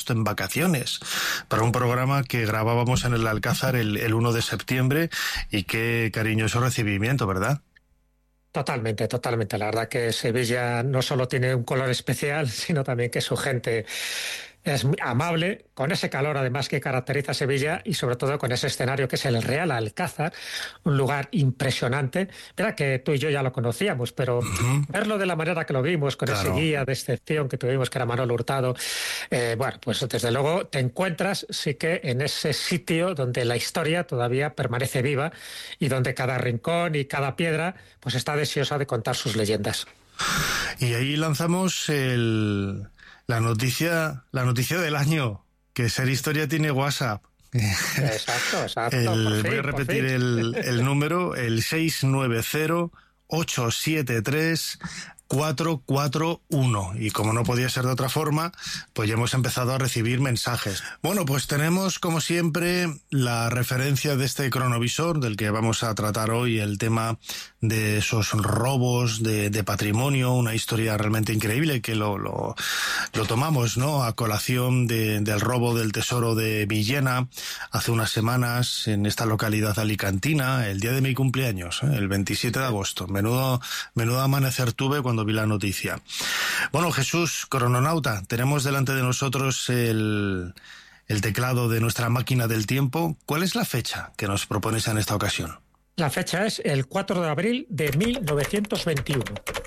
en vacaciones para un programa que grabábamos en el Alcázar el 1 de septiembre y qué cariñoso recibimiento, ¿verdad? Totalmente, totalmente. La verdad que Sevilla no solo tiene un color especial, sino también que su gente es muy amable, con ese calor además que caracteriza a Sevilla y sobre todo con ese escenario que es el Real Alcázar, un lugar impresionante. Mira que tú y yo ya lo conocíamos, pero verlo de la manera que lo vimos, con ese Claro. guía de excepción que tuvimos, que era Manolo Hurtado, bueno, pues desde luego te encuentras sí que en ese sitio donde la historia todavía permanece viva y donde cada rincón y cada piedra pues está deseosa de contar sus leyendas. Y ahí lanzamos la noticia del año, que Ser Historia tiene WhatsApp. Exacto, exacto. Voy a repetir el número, el 690-873-441. Y como no podía ser de otra forma, pues ya hemos empezado a recibir mensajes. Bueno, pues tenemos, como siempre, la referencia de este cronovisor, del que vamos a tratar hoy, el tema de esos robos de patrimonio, una historia realmente increíble que lo tomamos, ¿no?, a colación del robo del tesoro de Villena hace unas semanas en esta localidad alicantina, el día de mi cumpleaños, el 27 de agosto. Menudo amanecer tuve cuando vi la noticia. Bueno, Jesús, crononauta, tenemos delante de nosotros el teclado de nuestra máquina del tiempo. ¿Cuál es la fecha que nos propones en esta ocasión? La fecha es el 4 de abril de 1921.